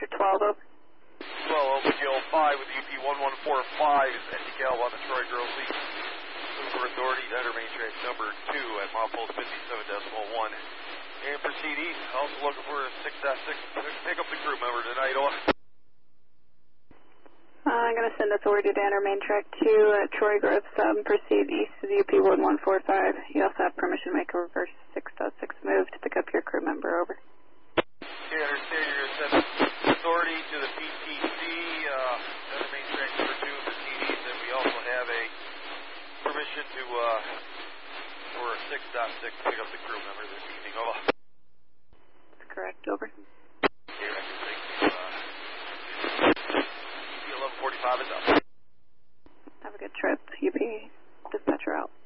12 over. 12 over Gill 5 with UP 1145 is Andy Gallo on the Troy Girls League. Super Authority to enter main track number 2 at milepost 57.1. And proceed east. Also looking for a 6.6 to pick up the crew member tonight. I'm going to send authority to enter main track 2 at Troy Grove Sub. Proceed east to the UP 1145. You also have permission to make a reverse 6.6 move to pick up your crew member over. Okay, I understand you're going to send authority to the PTC, enter main track number 2 and proceed east. And we also have a permission to, for a 6.6 to pick up the crew member this evening. Over. That's correct. Over. Okay, I can think, 1145 is up. Have a good trip. UP dispatcher out.